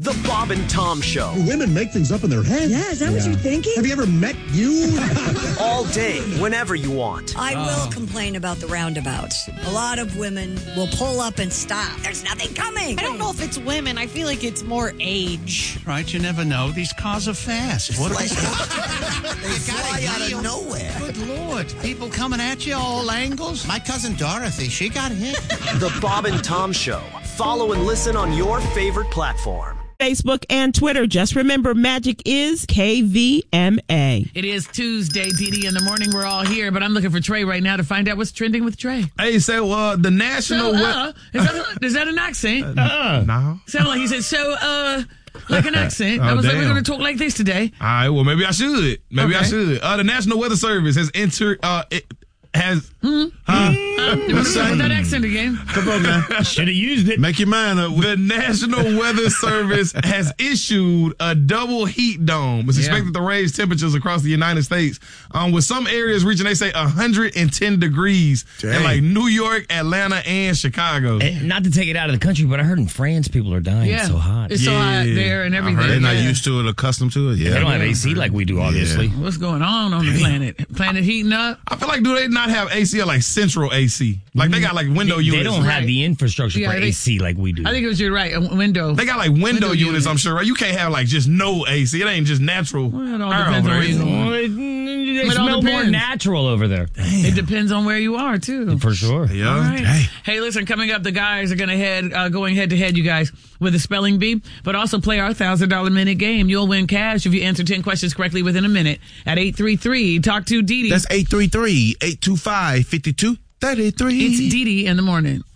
The Bob and Tom Show. Women make things up in their head. Yeah, is that what you're thinking? Have you ever met you? All day, whenever you want. I will complain about the roundabouts. A lot of women will pull up and stop. There's nothing coming. I don't know if it's women. I feel like it's more age. Right, you never know. These cars are fast. What They fly out of nowhere. Good Lord. People coming at you all angles. My cousin Dorothy, she got hit. The Bob and Tom Show. Follow and listen on your favorite platform. Facebook and Twitter. Just remember, magic is KVMA. It is Tuesday, Dee in the morning. We're all here, but I'm looking for Trey right now to find out what's trending with Trey. Hey, so the national... Is that an accent? No. Sound like he said, like an accent. I was like, we're going to talk like this today. All right, well, maybe I should. I should. The National Weather Service has entered... With that accent again. Come on, man. Should have used it. Make your mind up. The National Weather Service has issued a double heat dome. It's expected to raise temperatures across the United States, with some areas reaching, they say, 110 degrees in like New York, Atlanta, and Chicago. And not to take it out of the country, but I heard in France people are dying. It's so hot. It's so hot there and everything. They're not used to it, accustomed to it. Yeah, they don't have AC like we do, obviously. What's going on the planet? Planet heating up? I feel like, do they not have AC or like central AC? Like they got like window units. They don't have the infrastructure for AC like we do. I think you're right. A window. They got like window units, I'm sure, right? You can't have like just no AC. It ain't just natural. Well, it all depends on where you They smell more natural over there. Damn. It depends on where you are, too. For sure. Yeah. All right. Hey, listen, coming up, the guys are going head to head, you guys, with a spelling bee, but also play our $1,000 minute game. You'll win cash if you answer 10 questions correctly within a minute at 833. Talk to Dee Dee. That's 833-825-5233. It's Dee Dee in the morning.